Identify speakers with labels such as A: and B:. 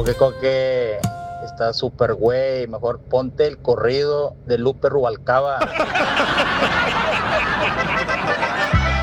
A: Coque, está súper güey, mejor ponte el corrido de Lupe Rubalcaba.